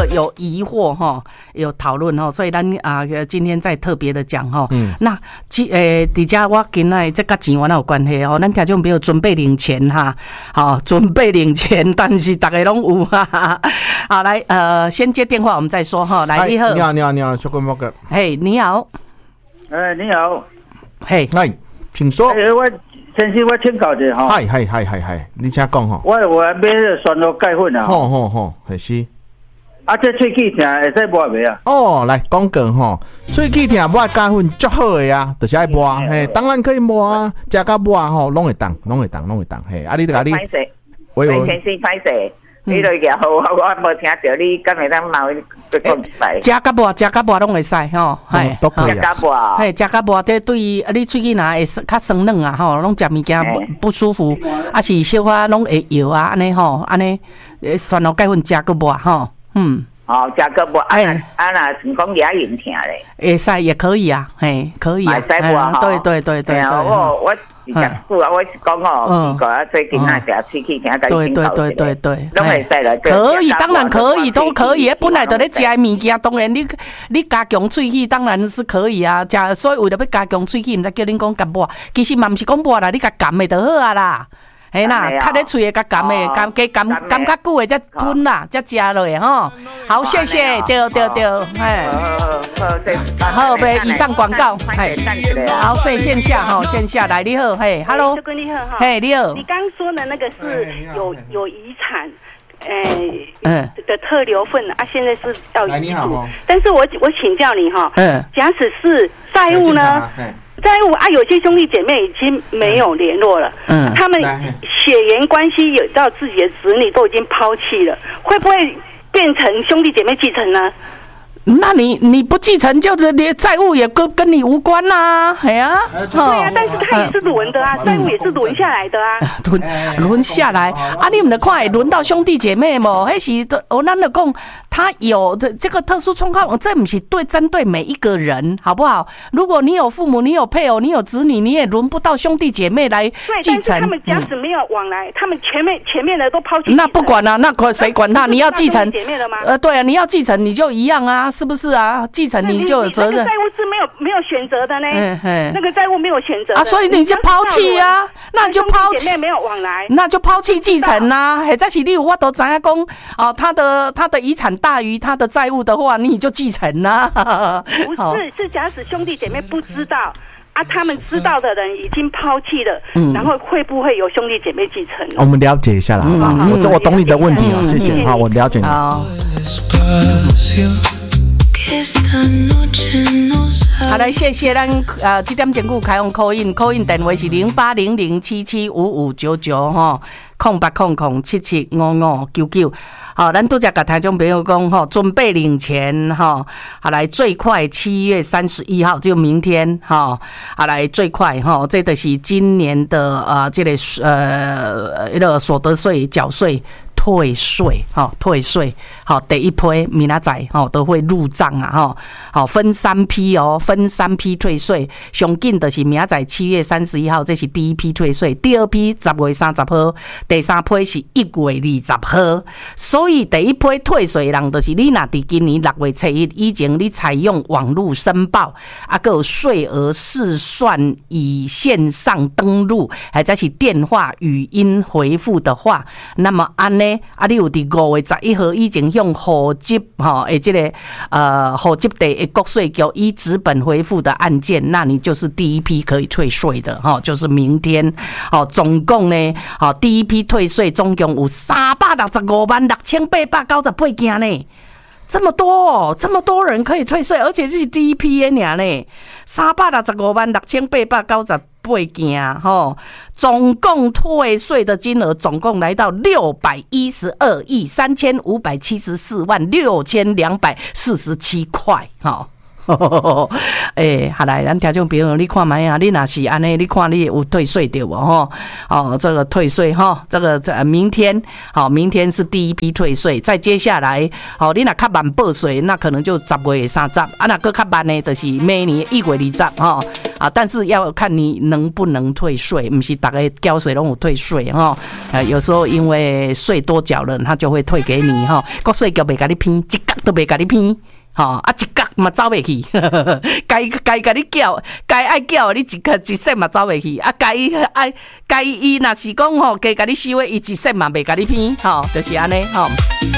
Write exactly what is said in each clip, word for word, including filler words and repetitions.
个有疑惑哈，有讨论哈，所以咱啊今天再特别的讲哈。嗯。那即诶，伫遮我今仔这甲钱完有关系哦，咱听众朋友准备领钱哈，好，准备领钱，但是大家拢有哈。好，来呃，先接电话，我们再说哈。来，你好。 你好，你好，你好，小哥莫哥。 嘿，你好。 哎，你好。 嘿， 来，请说。 哎，我先生，我请教一下哈。 系系系系系，你请讲哈。 我我买酸露钙粉啊。 好好好，系是。 啊，这喙齿疼会使抹袂啊？ 哦，来讲讲吼，喙齿疼抹钙粉足好的啊，就是爱抹，嘿，当然可以抹啊，加甲抹吼，拢会当，拢会当，拢会当，嘿，啊，你甲你。 歹势，喂，先生歹势。你落去好，我无听到你敢会当冒去讲一摆。 食甲抹，食甲抹拢会使吼， 系都可以。 食甲抹， 嘿，食甲抹，这对于你喙齿若会较酸软啊，吼，拢食物件不舒服，啊是小可拢会摇啊，安尼吼，安尼酸露钙粉食个抹吼，嗯。 哦，食个抹，啊啊那像讲牙龈疼咧， 会使也可以啊，嘿，可以啊， 会使抹吼。 对对对对。 我我。是食久啊！我是讲哦，个最近啊，食喙齿疼， 对对对对对， 拢会使来。 可以，当然可以，都可以。本来就咧食的物件，当然你你加强喙齿，当然是可以啊。食所以为了要加强喙齿，毋知叫恁讲甲抹，其实嘛毋是讲抹啦，你甲含的就好啊啦。嘿啦，卡咧喙的甲含的，含加含含较久的才吞啦，才食落的吼。好，谢谢，对对对，嘿。好呗，以上广告，嘿，好，所以线下哈，线下来，你好，嘿 ，Hello， 哥你好哈， 嘿，你好， 你刚说的那个是有有遗产，诶，嗯的特留份啊，现在是要遗嘱，但是我我请教你哈，嗯，假使是债务呢？债务啊，有些兄弟姐妹已经没有联络了，嗯，他们血缘关系有到自己的子女都已经抛弃了，会不会变成兄弟姐妹继承呢？ 那你你不继承，就是连债务也跟跟你无关呐，哎呀， 对呀，但是他也是轮的啊，债务也是轮下来的啊， 轮轮下来啊，你们的看轮到兄弟姐妹嘛，那是我咱就讲，他有的这个特殊状况，这不是对针对每一个人，好不好？如果你有父母，你有配偶，你有子女，你也轮不到兄弟姐妹来继承。 对，但是他们假使没有往来，他们前面前面的都抛弃。 那不管啊，那管谁管他？你要继承姐妹了吗？ 呃，对啊，你要继承你就一样啊。是不是啊？继承你就有责任。 那个债务是没有没有选择的呢。嗯嗯。那个债务没有选择啊，所以你就抛弃啊，那你就抛弃。 姐妹没有往来， 那就抛弃继承呐。嘿，在起你我都知影讲哦，他的他的遗产大于他的债务的话，你就继承呐。 不是，是假使兄弟姐妹不知道啊，他们知道的人已经抛弃了，嗯、然后会不会有兄弟姐妹继承？ 我们了解一下啦，好不好？嗯、我我懂你的问题啊，谢谢。好，我了解你。好。 好来，谢谢咱呃，这点钟久开放 call in，call in 电话是零八零零七七五五九九哈，空八空空七七五五九九。好，咱都在跟台中朋友讲哈，准备领钱哈。好来，最快七月三十一号，就明天哈。好来，最快哈，这个是今年的呃，这个呃，那个所得税缴税。退税，哈，退税，好，第一批明仔载，哈，都会入账啊，哈，好，分三批哦，分三批退税，上紧的是明仔载七月三十一号，这是第一批退税，第二批十月三十号，第三批是一月二十号，所以第一批退税人就是你若伫今年六月初一以前，你采用网络申报，啊，还有税额试算以线上登录，或者是电话语音回复的话，那么安呢？啊，你有伫五月十一号以前向户籍吼诶，这个呃户籍地的国税局以纸本回复的案件，那你就是第一批可以退税的哈，就是明天哦，总共呢，好第一批退税总共有三百六十五万六千八百九十八件呢。这么多哦，这么多人可以退税，而且这是第一批的呢，三百六十五万六千八百九十八件吼，总共退税的金额总共来到六百一十二亿三千五百七十四万六千两百四十七块哈。诶、欸，好来，咱听众朋友，你看卖啊，你若是安尼，你看你有退税对无吼？哦，这个退税哈，这个这明天好，明天是第一批退税，再接下来好，你若较慢报税，那可能就十月三十，啊，若搁较慢呢，就是明年一月二十哈。 啊，但是要看你能不能退税，不是大家缴税拢有退税哈。呃，有时候因为税多缴了，他就会退给你哈。国税局袂甲你偏，一角都袂甲你偏。吼、哦、啊，一角嘛走袂去，该该甲你缴，该爱缴你一个一set嘛走袂去，啊该爱该伊若是讲吼，加甲你收的，伊一set嘛袂甲你偏，吼、哦，就是安尼吼。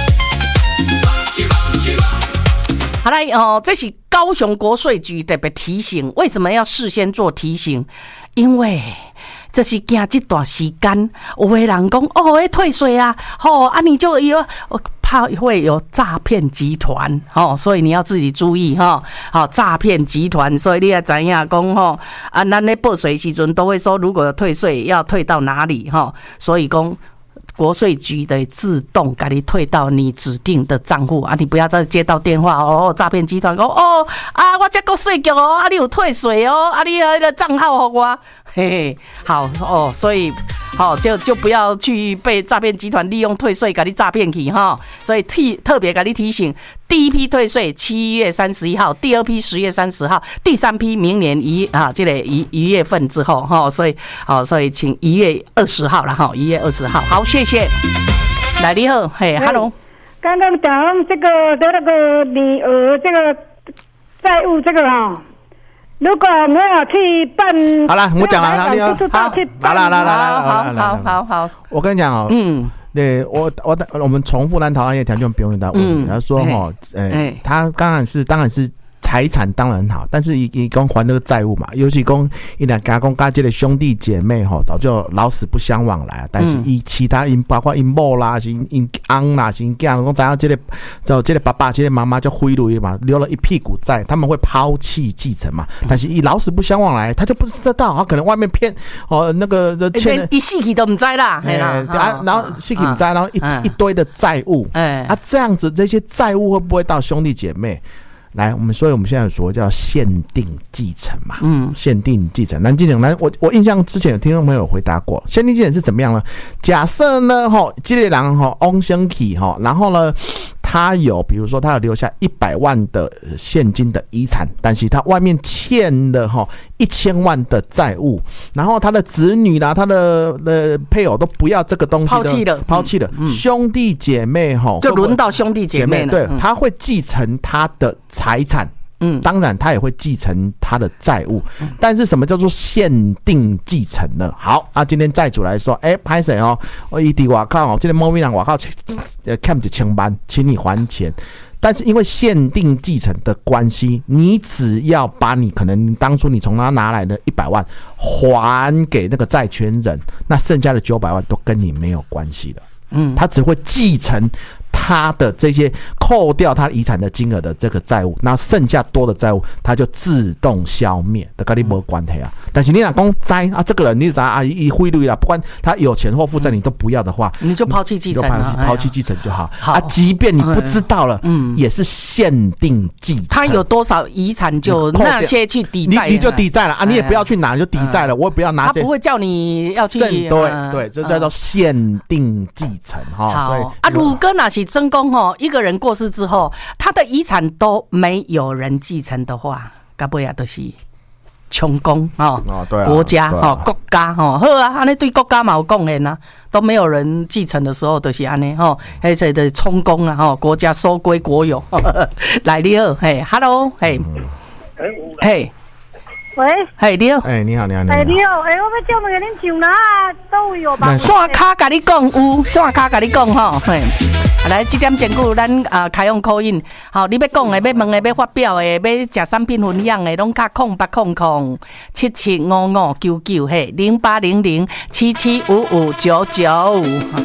好来哦，这是高雄国税局特别提醒，为什么要事先做提醒？因为这是惊这段时间，有的人讲哦，要退税啊，吼、哦，啊你就有。怕会有诈骗集团，哦，所以你要自己注意哈。好、哦，诈骗集团，所以你要知影讲吼啊，咱咧报税时阵都会说，如果有退税要退到哪里哈、哦，所以讲国税局的自动给你退到你指定的账户啊，你不要再接到电话哦，诈骗集团讲哦啊，我这国税局哦，啊你有退税哦，啊你那个账号给我，嘿嘿，好哦，所以。好、哦，就就不要去被诈骗集团利用退税给你诈骗去哈，所以提特别给你提醒，第一批退税七月三十一号，第二批十月三十号，第三批明年一啊，这个一一月份之后哈，所以好、哦，所以请一月二十号了哈，一月二十号，好，谢谢。来，你好，嘿 ，Hello。 刚刚讲这个的那个女儿这个债务这个哈。如果没有去办， 好了，我讲了，哪里啊？ 好， 来来来来来， 好好好好， 我跟你讲哦，嗯，对我我我们重复咱讨论一个条件，不用他问，他说哈，呃，他当然是当然是。财产当然好，但是伊伊讲还那个债务嘛，尤其讲伊两家讲家这个兄弟姐妹吼，早就老死不相往来啊。但是伊其他因包括因某啦，是因翁啦，是因囝，讲知影这个，就这个爸爸、这个妈妈就挥泪嘛，留了一屁股债，他们会抛弃继承嘛。但是伊老死不相往来，他就不知道，他可能外面骗哦那个欠的， 一死去都唔知啦， 哎、欸啊，然后死去唔知，然后一、嗯、一堆的债务，哎、啊，这样子这些债务会不会到兄弟姐妹？来，我们所以我们现在所谓叫限定继承嘛，嗯，限定继承。那继承，来，我我印象之前有听众朋友回答过，限定继承是怎么样呢？假设呢，哈，这个人哈，翁生起哈，然后呢，他有，比如说他有留下一百万的现金的遗产，但是他外面欠了哈一千万的债务，然后他的子女啦，他的呃配偶都不要这个东西的， 抛弃了， 抛弃了，嗯、兄弟姐妹哈， 就轮到兄弟姐妹了， 对，嗯、他会继承他的财产。嗯，当然他也会继承他的债务，但是什么叫做限定继承呢？好啊，今天债主来说，哎、欸，拍谁哦？我一滴瓦靠哦，这个猫咪人瓦靠，呃，欠一千万，请你还钱。但是因为限定继承的关系，你只要把你可能当初你从他拿来的一百万还给那个债权人，那剩下的九百万都跟你没有关系了。嗯，他只会继承。他的这些扣掉他遗产的金额的这个债务，那剩下多的债务，他就自动消灭，都跟你没关系啊。但是你若讲债啊，这个人你知啊，一汇率啦，不管他有钱或负债，你都不要的话， 你就抛弃继承， 抛弃继承就好。好啊，即便你不知道了，嗯，也是限定继承。 他有多少遗产就那些去抵债， 你你就抵债了啊，你也不要去拿，就抵债了，我也不要拿。 他不会叫你要去， 对对，这叫做限定继承哈。所以啊，如果那是真公吼，一个人过世之后，他的遗产都没有人继承的话，该不也都是穷公哦，对、啊，国家哦、啊，国家哦，好啊，安尼对国家嘛有贡献啊，都没有人继承的时候，都、就是安尼吼，而且的充公啊，吼，国家收归国有。来你好，嘿 ，Hello， 嘿，嘿。 喂， 嘿，你好，哎，你好，你好，你好， 哎，你好，哎，我要叫问恁上哪都有吧？ 线卡甲你讲有，线卡甲你讲吼，嘿，来，这点前句咱啊开放call in，好，你要讲的、要问的、要发表的、要食产品分享的，拢卡空八空空七七五五九九，嘿，零八零零七七五五九九。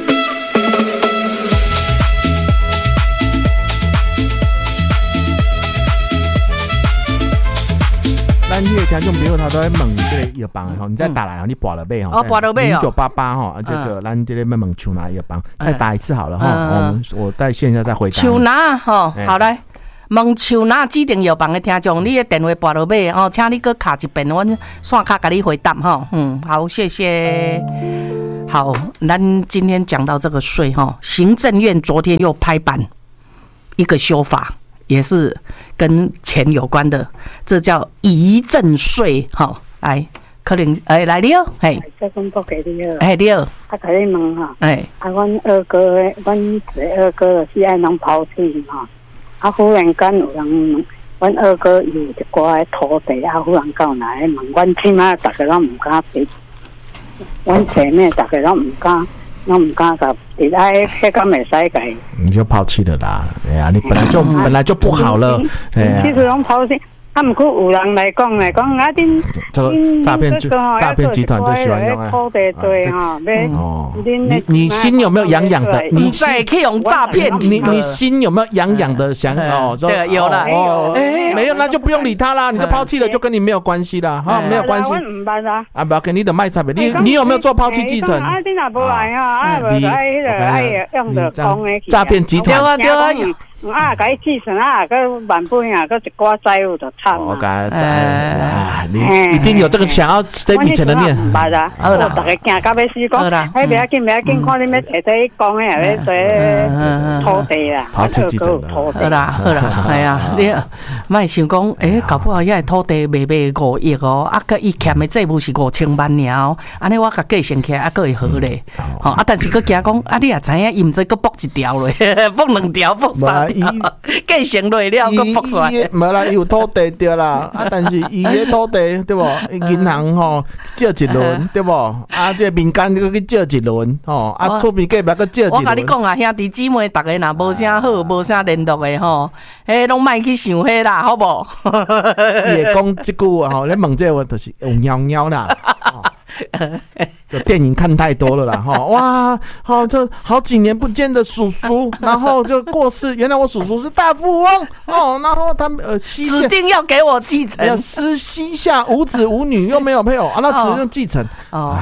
咱迄个听众朋友他都在问这个药房吼，你再打来吼，你拨了尾吼， 哦，拨了尾哦，零九八八吼，这个咱这个要问秋拿药房，再打一次好了哈，我们我在线下再回答。 秋拿吼，好来，问秋拿指定药房的听众，你的电话拨了尾哦，请你搁卡一遍，我线卡给你回答哈，嗯，好，谢谢。好，咱今天讲到这个税哈，行政院昨天又拍板一个修法。 也是跟钱有关的，这叫遗赠税。好，来，可能哎来了，嘿， 再公布给你了， 哎了， 啊，可以问哈， 哎， 啊，阮二哥，阮一个二哥是爱人抛弃哈，啊，忽然间有人，阮二哥有一寡土地，啊，忽然间来问，阮起码大家拢唔敢俾，阮姐妹大家拢唔敢。那唔敢噶，你爱迄个没使个， 你就抛弃了啦。哎呀，你本来就本来就不好了。哎呀， 其实拢抛弃。啊，毋过有人来讲来讲，啊，恁这个诈骗诈骗集团就喜欢用啊。 土地对哈， 哦，你你心有没有痒痒的？你在可以用诈骗， 你你心有没有痒痒的想哦？ 对，有了。 哦，没有那就不用理他啦，你就抛弃了，就跟你没有关系啦，哈，没有关系。啊，不要跟你的卖诈骗，你你有没有做抛弃继承？ 啊，你若无来啊，啊，无爱迄个爱用着讲的诈骗集团。 对啊，对啊。 啊，甲伊继承啊，佮万本啊，佮一寡债务就惨我甲哎，你一定有这个想要这笔钱的念。 捌啦，好啦，大家惊到要死讲，迄不要紧，不要紧，看你要摕这讲诶，也要做土地啦， 抛弃继承。 好啦，好啦，哎呀，你莫想讲，诶，搞不好遐土地卖卖五亿哦，啊，佮伊欠的债务是五千万尔哦，安尼我甲计算起来，啊，佮会好咧。吼，啊，但是佮惊讲，啊，你也知影，伊毋知佮卜一条咧，卜两条，卜三。继承落了，佮卜出来。 无啦，伊有土地对啦，啊，但是伊个土地对无？银行吼借一轮对无？啊，这民间佮去借一轮吼，啊，厝边隔壁佮借一轮。 我甲你讲啊，兄弟姊妹，逐个若无啥好，无啥联络的吼，诶，拢莫去想迄啦，好无？ 伊会讲即句吼，你问这话就是有喵喵啦。就电影看太多了啦，哈哇，好这好几年不见的叔叔，然后就过世。原来我叔叔是大富翁哦，然后他呃膝下指定要给我继承， 要膝膝下无子无女又没有配偶啊，那只能继承哦。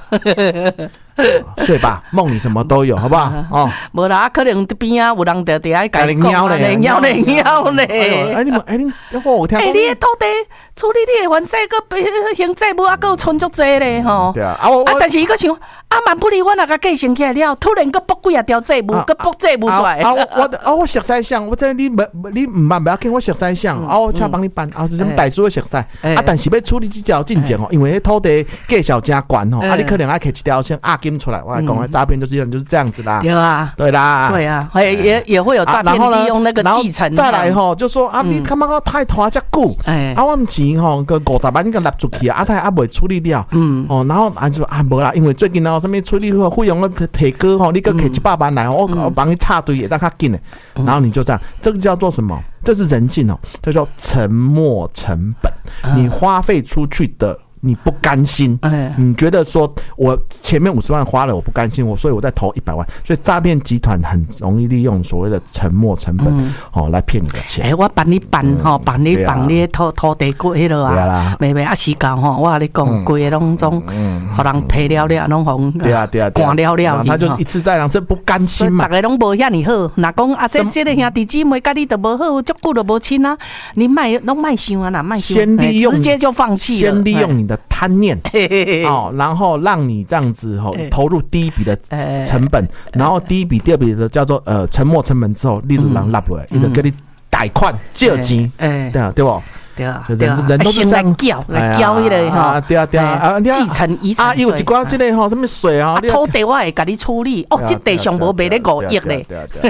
睡吧，梦里什么都有，好不好？哦， 无啦，可能边啊有人在在爱讲， 喵嘞， 喵嘞，喵嘞。 哎，你们，哎你，我听。 哎，你的土地处理你的完事，佮还债务啊，佮存足济咧吼。 对啊，啊我啊，但是伊佮想，啊万不离我那个继承起来了，突然佮卜几啊条债务，佮卜债务出来。 啊我啊我熟悉项，我这你不你唔办不要紧，我熟悉项，啊我请帮你办，啊是什么代书的熟悉，啊但是要处理这条进程哦，因为迄土地价小真悬哦，啊你可能爱摕一条先押金出来，我来讲。诈骗就是就是这样子啦， 对啊， 对啦， 对啊，也也也会有诈骗利用那个继承。 再来吼，就说啊，你干嘛个太拖遮久？啊，我们钱吼个五十万你个纳出去啊，啊，他还未处理掉，嗯，哦，然后啊就啊无啦，因为最近哦，什么处理费用个提高吼，你个摕一百万来，我我帮你插队也当较紧的，然后你就这样，这个叫做什么？这是人性哦，这叫沉没成本，你花费出去的。你不甘心，哎，你觉得说我前面五十万花了，我不甘心，我所以我再投一百万，所以诈骗集团很容易利用所谓的沉没成本，嗯、哦来骗你的钱。 哎、欸，我帮你办吼，帮、嗯、你帮你土土地过迄落啊，妹妹啊时间吼，我跟你讲，规个拢总，互人赔了了，拢互对啊对啊， 干了了， 他就一次再让这不甘心嘛。 大家拢无遐尼好，若讲啊，这这个兄弟姊妹甲你都无好，足久都无亲啊，你卖拢卖想啊，哪卖想， 先利用直接就放弃了， 先利用你的贪念。哦，然后让你这样子吼、哦、投入第一笔的成本，然后第一笔、第二笔的叫做呃沉没成本之后，例如人拉不来，伊就给你贷款借钱，哎，对啊，对不？ 对啊， 人人都是这样叫来叫迄个哈， 对啊对啊啊， 继承遗产啊，有一寡这个吼什么税啊， 土地我会甲你处理，哦，这地上无卖咧五亿咧。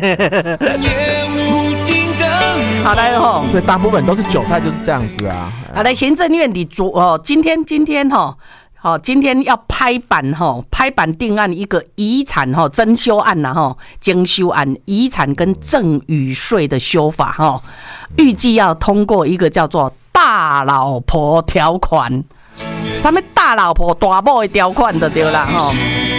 好来吼， 所以大部分都是韭菜，就是这样子啊。 好来，行政院里主哦，今天今天哈，好，今天要拍板哈，拍板定案一个遗产哈增修案呐哈，增修案遗产跟赠与税的修法哈，预计要通过一个叫做大老婆条款，什么大老婆大某的条款就对啦哈。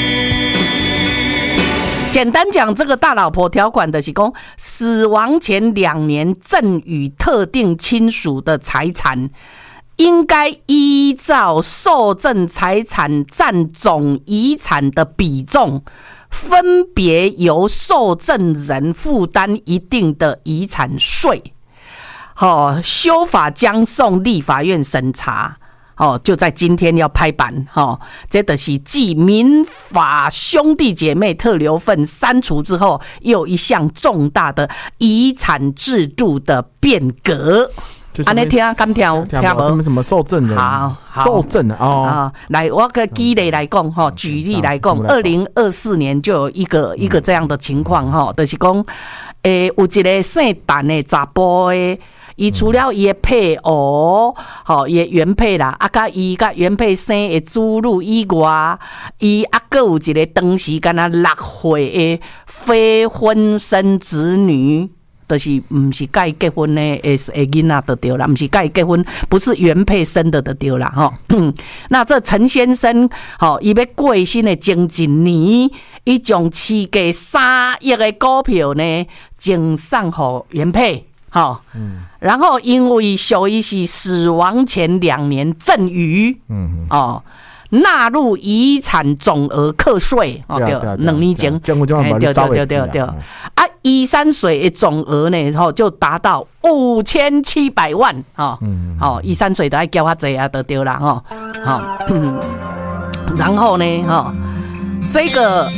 简单讲，这个大老婆条款的是讲，死亡前两年赠与特定亲属的财产，应该依照受赠财产占总遗产的比重，分别由受赠人负担一定的遗产税。好、哦，修法将送立法院审查。 哦，就在今天要拍板，哦，这就是继民法兄弟姐妹特留份删除之后，又一项重大的遗产制度的变革。安尼听敢听听无？ 什么什么受赠人？ 好， 受赠的哦。 啊，来，我个举例来讲哈，举例来讲，二零二四年就有一个一个这样的情况哈，就是讲，诶，有一个姓陈的查甫的。伊除了伊的配偶，吼，伊的原配啦，啊，甲伊甲原配生的子女以外，伊啊，阁有一个当时敢若六岁的非婚生子女，就是毋是甲伊结婚的诶诶囡仔就对啦，毋是甲伊结婚，不是原配生的就对啦，吼。那这陈先生，吼，伊要过身的前一年，伊将市价三亿的股票呢，赠送互原配。好，嗯，然后因为属于是死亡前两年赠与，嗯，哦，纳入遗产总额课税，哦，对，两年前， 对对对对对，啊，遗产税的总额呢，吼就达到五千七百万，哈，嗯，好，遗产税都要交较济啊，就对啦，哈，好，然后呢，哈，这个。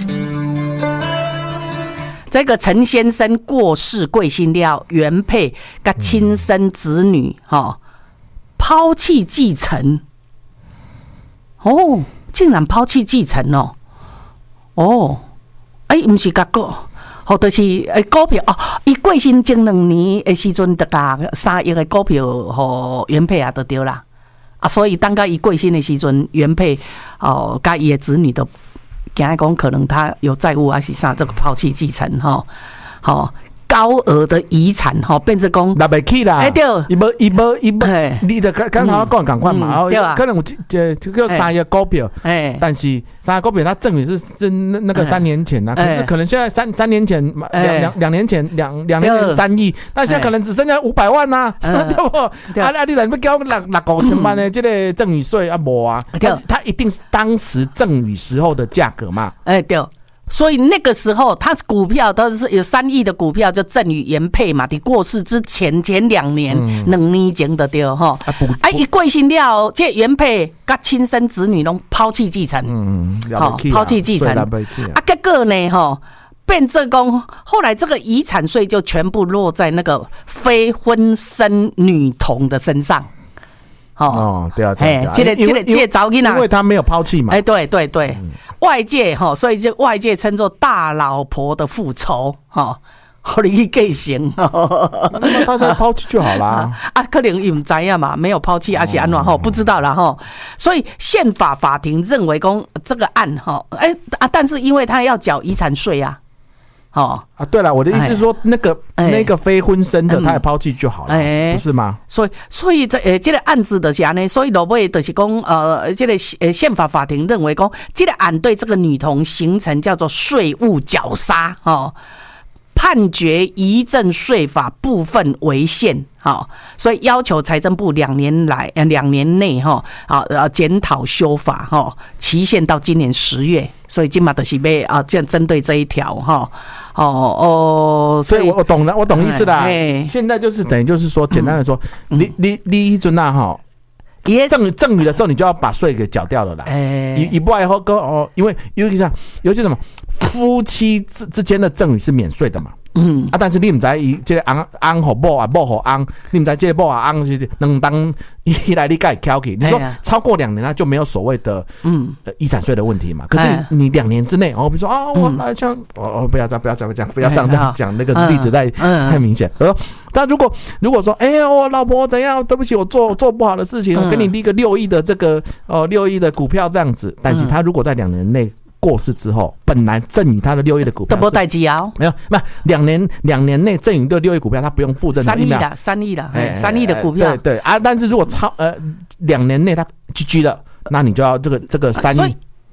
这个陈先生过世贵姓了，原配跟亲生子女哈、哦、抛弃继承，哦，竟然抛弃继承哦，哦，哎，不是甲个，或者是诶股票哦，伊贵姓前两年的时阵，得甲三亿的股票和原配啊，就对啦，啊，所以当甲伊贵姓的时阵，原配哦，甲伊的子女都。讲讲可能他有债务还是啥，这个抛弃继承哈，好高额的遗产哈，变成讲拿不起啦， 哎对， 伊无伊无伊无，你得刚刚才讲赶快嘛， 对吧？ 可能有这这个三亿股票，哎，但是三亿股票它赠与是是那个三年前呐，可是可能现在三三年前两两两年前两两年前三亿，那现在可能只剩下五百万呐，对不？啊啊，你怎么交六六五千万的这个赠与税啊？无啊，它一定是当时赠与时候的价格嘛， 哎对。所以那个时候，他股票都是有三亿的股票，就赠与原配嘛。你过世之前前两年，两、嗯、年前的对哈。啊，一过身了，这原配跟亲生子女拢抛弃继承，嗯，好，抛弃继承。啊，结果呢，哈，变这公后来这个遗产税就全部落在那个非婚生女童的身上。 哦，对啊，对啊， 这个这个这个早囡仔， 因为他没有抛弃嘛。 哎，对对对。嗯，外界哈，所以就外界称作大老婆的复仇哈，好你去计行， 那他才抛弃就好啦。 啊，可能伊唔知呀嘛，没有抛弃，而且安怎哈不知道啦哈。所以宪法法庭认为公这个案哈，哎啊，但是因为他要缴遗产税啊。哦啊，对了，我的意思是说，那个、哎、那个非婚生的，他也抛弃就好了，哎、不是吗？ 所以，所以这呃，这个案子的是安尼，所以落尾就是讲，呃，这个呃宪法法庭认为讲，这个案对这个女童形成叫做税务绞杀，哦，判决遗赠税法部分违宪。好，所以要求财政部两年来呃两年内哈啊呃检讨修法哈，期限到今年十月，所以今嘛就是要啊这样针对这一条哈哦哦， 所以我我懂了，我懂意思啦。现在就是等于就是说，简单的说，嗯、你你你一尊啊哈。赠赠与的时候，你就要把税给缴掉了啦。以以不外后，哦，因为尤其像尤其什么夫妻之之间的赠与是免税的嘛。嗯啊，但是你唔知伊这个翁翁互某啊，某互翁，你唔知这个某啊翁是两当一来你该挑起。你说超过两年，它就没有所谓的嗯遗产税的问题嘛？可是你你两年之内，哦，比如说啊，我来像哦，不要这样，不要这样讲，不要这样这样讲，那个例子太太明显。呃，但如果如果说，哎呀，我老婆怎样？对不起，我做做不好的事情，我给你立个六亿的这个哦六亿的股票这样子，但是他如果在两年内过世之后，本来赠与他的六亿的股票， 都不代志啊， 没有，那两年两年内赠与的六亿股票，他不用负责三亿的，三亿的，三亿的股票， 对对啊，但是如果超呃两年内他 G G 了，那你就要这个这个三亿。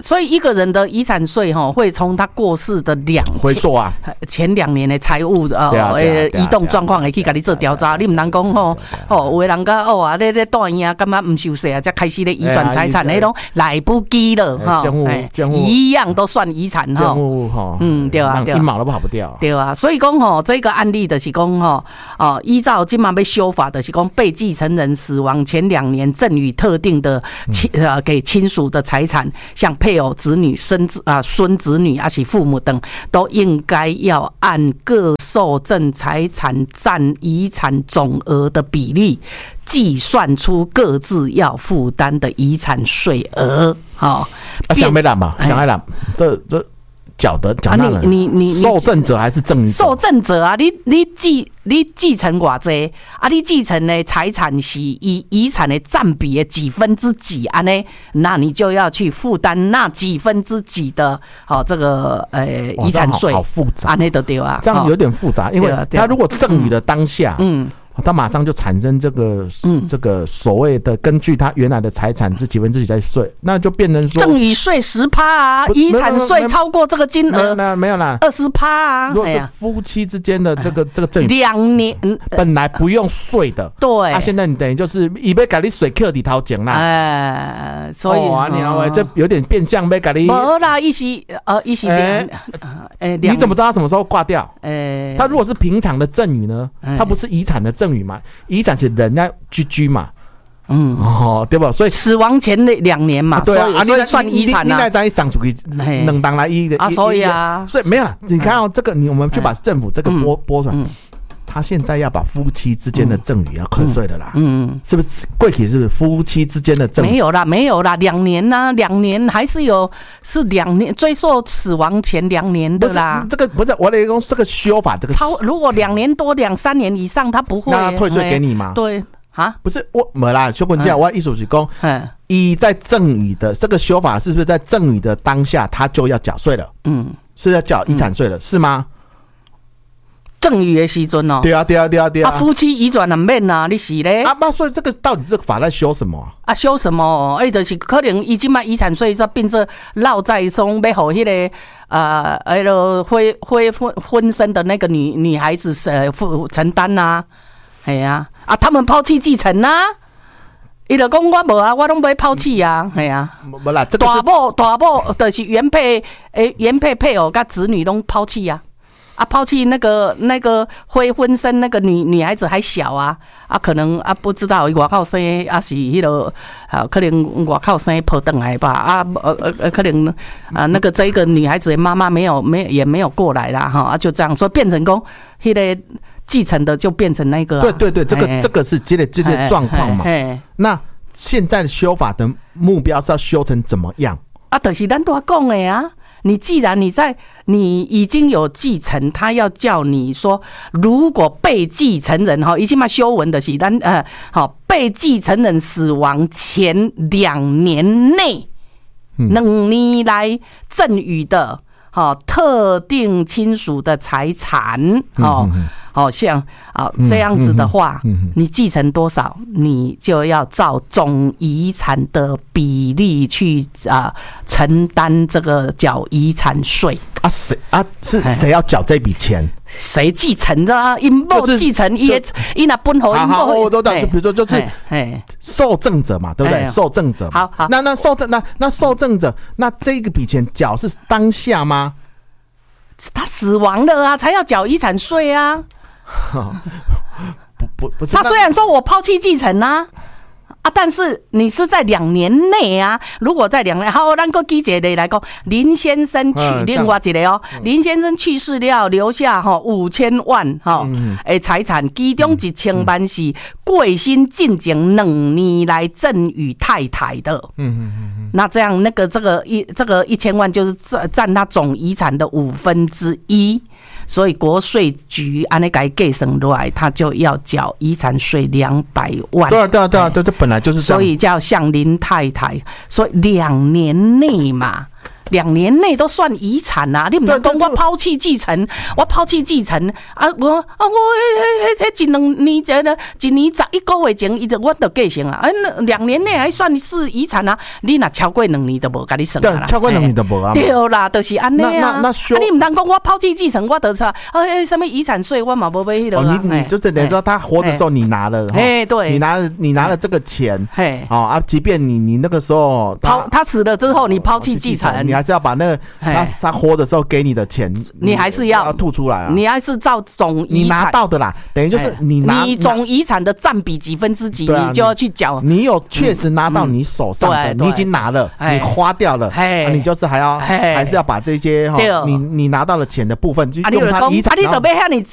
所以一个人的遗产税哈，会从他过世的两回溯啊， 前两年的财务呃呃移动状况，会去给你做调查。你唔能讲吼吼，有的人家哦啊，咧咧住院啊，干嘛唔收税啊，才开始咧遗传财产，那种来不及了哈，一样都算遗产哈。嗯，对啊，对啊， 一毛都跑不掉。 对啊，所以讲吼，这个案例就是讲吼，哦，依照今嘛要修法的是讲，被继承人死亡前两年赠与特定的亲呃给亲属的财产，像配偶、子女、孙子啊、孙子女啊，是父母等，都应该要按各受赠财产占遗产总额的比例，计算出各自要负担的遗产税额。好， 啊，想要揽嘛，想要揽，这这。缴得缴纳人，你你你受赠者还是赠与者？ 受赠者啊，你你继你继承偌济啊？你继承的财产是以遗产的占比的几分之几安呢？那你就要去负担那几分之几的哦，这个呃遗产税。 好复杂， 安内都对啊， 这样有点复杂，因为他如果赠与的当下，嗯。他马上就产生这个、嗯、这个所谓的根据他原来的财产这几分之几在税，那就变成说赠与税十趴啊，遗产税超过这个金额， 那没有啦， 二十趴啊。 如果是夫妻之间的这个、哎、这个赠与， 两年本来不用税的， 对， 啊，现在你等于就是以被改你税扣里头钱啦， 哎，所以哦啊，你啊，这有点变相被改你， 没啦，一时呃一时两， 哎，你怎么知道他什么时候挂掉？ 哎， 他如果是平常的赠与呢，他不是遗产的赠与嘛，遗产是人家居居嘛，嗯，哦，对吧？所以死亡前的两年嘛， 对啊， 所以算遗产啊。 你那再上出去，能当来一个啊，所以啊， 所以没有了。你看哦，这个你我们就把政府这个拨拨出来，他现在要把夫妻之间的赠与要课税的啦，嗯，是不是？贵体是不是夫妻之间的赠与没有啦，没有啦，两年呐，两年还是有是两年追溯死亡前两年的啦。 这个不是我的讲这个修法，这个超如果两年多两三年以上，他不会那退税给你吗？ 对啊， 不是我没啦，修文这样，我的意思是讲，嗯，一在赠与的这个修法是不是在赠与的当下他就要缴税了？嗯，是要缴遗产税了，是吗？ 赠与的时阵哦， 对啊对啊对啊对啊， 啊夫妻移转了免啊，你是咧？ 啊，那所以这个到底这个法在修什么啊？ 啊，修什么？哎、欸，就是可能已经把遗产税这变成绕在中，要和迄个呃，哎咯，婚婚婚婚生的那个女女孩子呃负承担呐，哎呀，啊，他们抛弃继承呐、啊。伊就讲我无啊，我拢不会抛弃啊，系啊， 无啦，这个大某大某就是原配诶，原配配偶甲子女拢抛弃啊。啊，抛弃那个那个会婚生那个女女孩子还小啊，啊，可能啊不知道外口生啊是迄、那个啊，可能外口生抱回来吧，啊呃呃可能啊那个这个女孩子的妈妈没有没有也没有过来啦哈，啊就这样，所以变成讲迄个继承的就变成那个、啊， 对对对，这个这个是这个这些状况嘛。那现在的修法的目标是要修成怎么样？ 啊，就是咱都讲的啊。你既然你在你已经有继承，他要叫你说，如果被继承人哈，已经嘛修文的是咱呃好被继承人死亡前两年内，两年来赠与的好特定亲属的财产哦。好像啊这样子的话，你继承多少，你就要照总遗产的比例去啊承担这个缴遗产税啊。谁啊？是谁要缴这笔钱？ 谁继承的啊？因某继承，伊伊那本后， 好好，我都懂。就比如说，就是受赠者嘛，对不对？受赠者。 好好， 那那受赠那那受赠者，那这个笔钱缴是当下吗？ 他死亡了啊，才要缴遗产税啊。 不不不是， 他虽然说我抛弃继承啊，啊，但是你是在两年内啊。如果在两年，好，咱个记一个来讲，林先生去另外一个哦，林先生去世了，留下哈五千万哈诶财产，其中一千万是贵姓进前两年来赠与太太的。嗯嗯嗯。那这样那个这个一这个一千万就是占占他总遗产的五分之一。所以国税局按那个计算来，他就要缴遗产税两百万。 对啊，对啊，对啊，对，这本来就是这样。 所以叫向林太太，所以两年内嘛， 两年内都算遗产呐、啊，你唔能讲我抛弃继承，我抛弃继承啊，我啊我迄迄迄一两年前呢，一年十一个月前，伊就我就继承啊，啊两年内还算是遗产啊，你若超过两年都无甲你算啊啦， 超过两年都无啊， 对啦，就是安尼啊，那那那你唔通讲我抛弃继承，我得差，哎什么遗产税我嘛无买迄个啊， 你你就是等于说他活的时候你拿了， 哎对， 你拿了你拿了这个钱，嘿，好啊，即便你你那个时候抛他死了之后，你抛弃继承， 你还是要把那个他他活的时候给你的钱， 你还是要要吐出来啊， 你还是照总你拿到的啦，等于就是你拿你总遗产的占比几分之几，你就要去缴。 你有确实拿到你手上的，你已经拿了，你花掉了，你就是还要还是要把这些哈，你你拿到的钱的部分就用它遗产。